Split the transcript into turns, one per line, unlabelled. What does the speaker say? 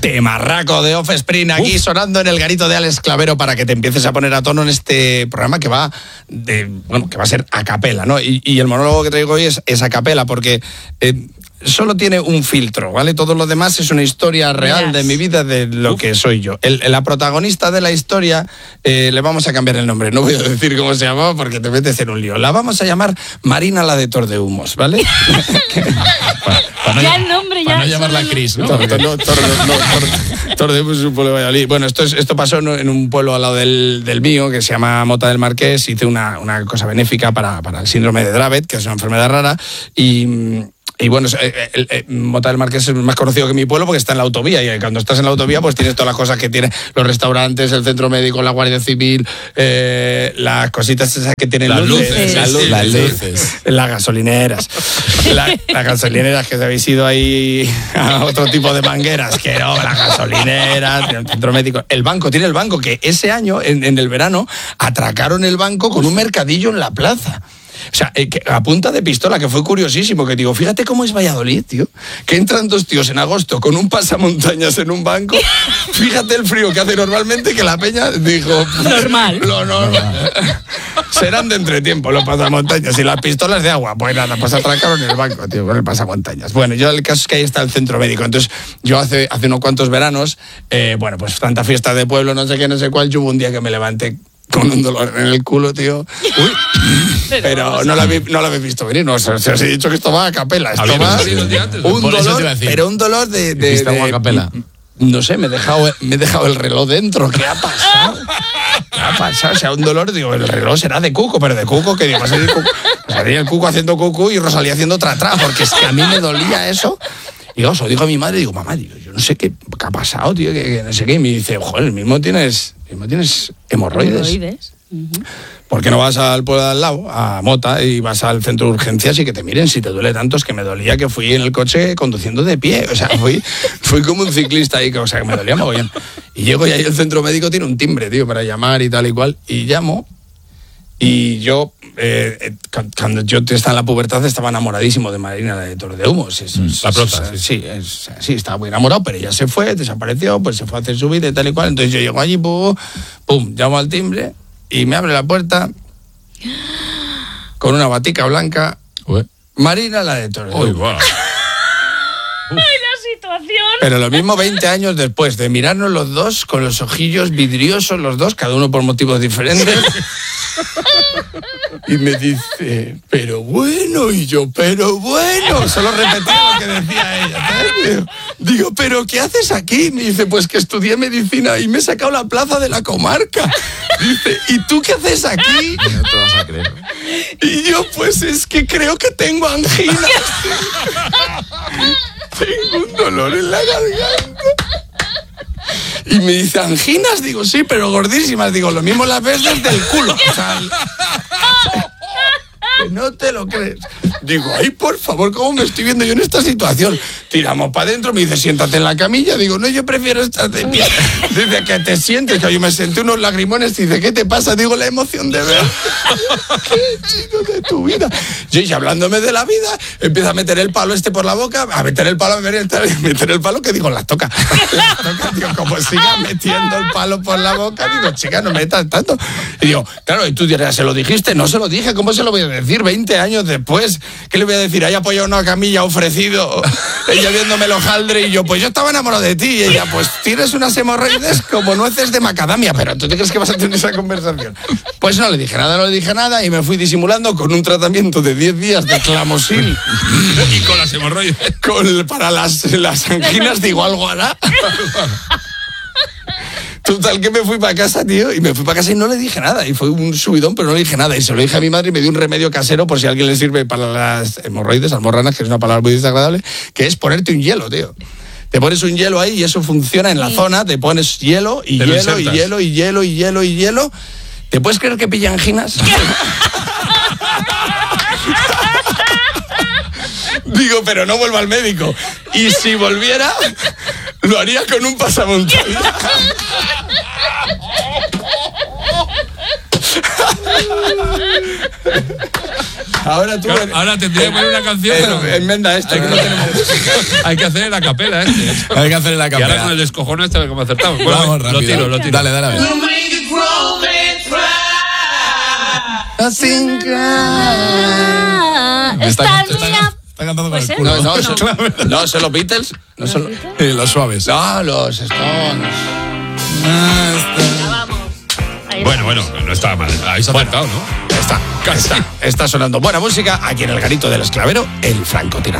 Temarraco de Offspring aquí sonando en el garito de Alex Clavero para que te empieces a poner a tono en este programa que va a ser a capela, ¿no? Y el monólogo que traigo hoy es a capela porque solo tiene un filtro, ¿vale? Todo lo demás es una historia real de mi vida, de lo que soy yo. La protagonista de la historia, le vamos a cambiar el nombre, no voy a decir cómo se llamaba porque te metes en un lío. La vamos a llamar Marina la de Tordehumos, ¿vale?
Ya el nombre, ya.
Para no llamarla Cris, ¿no?
Tordehumos es un pueblo de Valladolid. Bueno, esto pasó en un pueblo al lado del mío, que se llama Mota del Marqués. Hice una cosa benéfica para el síndrome de Dravet, que es una enfermedad rara, y bueno, Mota del Marqués es más conocido que mi pueblo porque está en la autovía, y cuando estás en la autovía pues tienes todas las cosas que tiene los restaurantes, el centro médico, la Guardia Civil, las cositas esas que tienen
las luces,
las gasolineras, las gasolineras que habéis ido ahí a otro tipo de mangueras, que no, las gasolineras, el centro médico, el banco, tiene el banco, que ese año, en el verano, atracaron el banco con un mercadillo en la plaza. O sea, a punta de pistola, que fue curiosísimo, que digo, fíjate cómo es Valladolid, tío, que entran dos tíos en agosto con un pasamontañas en un banco, fíjate el frío que hace normalmente, que la peña dijo...
Normal.
Lo normal. Serán de entretiempo los pasamontañas y las pistolas de agua. Pues nada, pues atracaron el banco, tío, con el pasamontañas. Bueno, el caso es que ahí está el centro médico. Entonces, yo hace unos cuantos veranos, pues tanta fiesta de pueblo, no sé qué, no sé cuál, yo hubo un día que me levanté con un dolor en el culo, tío. Uy. Pero no lo habéis visto venir. No, se os he dicho que esto va a capela. Esto va un dolor, pero un dolor de
a capela.
No sé, me he dejado el reloj dentro. ¿Qué ha pasado? ¿Qué ha pasado? O sea, un dolor, digo, el reloj será de cuco, pero de cuco, que digo, va a ser el cuco. Salía el cuco haciendo cuco y Rosalía haciendo tra-tra, porque es que a mí me dolía eso. Y yo digo a mi madre, digo, mamá, yo no sé qué ha pasado, tío, que no sé qué. Y me dice, joder, mismo tienes hemorroides. Uh-huh. ¿Por qué no vas al pueblo de al lado, a Mota, y vas al centro de urgencias y que te miren si te duele tanto? Es que me dolía, que fui en el coche conduciendo de pie. O sea, fui como un ciclista ahí, que me dolía mogollón. Y llego y ahí el centro médico tiene un timbre, tío, para llamar y tal y cual. Y llamo. Y yo, cuando yo estaba en la pubertad, estaba enamoradísimo de Marina, la de Tordehumos.
La prota.
Sí, estaba muy enamorado, pero ella se fue, desapareció, pues se fue a hacer su vida y tal y cual. Entonces yo llego allí, pum, llamo al timbre y me abre la puerta con una batica blanca. Marina, la de Tordehumos. Pero lo mismo 20 años después de mirarnos los dos con los ojillos vidriosos, los dos, cada uno por motivos diferentes. Y me dice, pero bueno, y yo, pero bueno. Solo repetía lo que decía ella, ¿sabes? Digo, ¿pero qué haces aquí? Me dice, pues que estudié medicina y me he sacado la plaza de la comarca. Dice, ¿y tú qué haces aquí?
No te vas a creer.
Y yo, pues es que creo que tengo angina. Tengo un dolor en la garganta. Y me dice, ¿anginas? Digo, sí, pero gordísimas. Digo, lo mismo las ves desde el culo. O sea, que no te lo crees. Digo, ay, por favor, ¿cómo me estoy viendo yo en esta situación? Tiramos para adentro, me dice, siéntate en la camilla. Digo, no, yo prefiero estar de pie. Dice, que te sientes, que yo me senté unos lagrimones. Dice, ¿qué te pasa? Digo, la emoción de ver. Qué chido de tu vida. Yo, y hablándome de la vida, empieza a meter el palo por la boca, a meter el palo, a meter el palo, que digo, las toca. Digo, como siga metiendo el palo por la boca, digo, chica, no metas tanto. Y digo, claro, y tú dirás, ¿se lo dijiste? No se lo dije, ¿cómo se lo voy a decir 20 años después? ¿Qué le voy a decir? Ahí apoyado una camilla, ofrecido, ella viéndome el hojaldre, y yo, pues yo estaba enamorado de ti. Y ella, pues tienes unas hemorroides como nueces de macadamia, pero ¿tú te crees que vas a tener esa conversación? Pues no le dije nada, y me fui disimulando con un tratamiento de 10 días de clamosil.
Y con las hemorroides.
Para las anginas, digo, algo hará. Total, que me fui para casa, tío, y no le dije nada, y fue un subidón, pero no le dije nada, y se lo dije a mi madre y me dio un remedio casero por si a alguien le sirve para las hemorroides, almorranas, que es una palabra muy desagradable, que es ponerte un hielo, tío. Te pones un hielo ahí y eso funciona en la zona, te pones hielo y hielo y hielo y hielo y hielo y hielo. ¿Te puedes creer que pilla anginas? Digo, pero no vuelvo al médico. Y si volviera, lo haría con un pasamontañas. Ahora tú...
Ahora tendría que poner una canción, pero
enmenda esto, que no tenemos música.
hay que hacer la capela,
Hay que hacer la
Y ahora con
capela.
el descojón este, a ver cómo acertamos. Bueno,
Vamos
lo
rápido.
tiro.
Dale, a ver.
Está mía.
Está cantando con
Pues
el culo.
No, son los Beatles. No son los...
Sí, los suaves.
No, los Stones.
Vamos. Ahí
Bueno, no estaba mal. Habéis acertado, ¿no?
Está sonando buena música aquí en el Garito del Esclavero, el francotirador.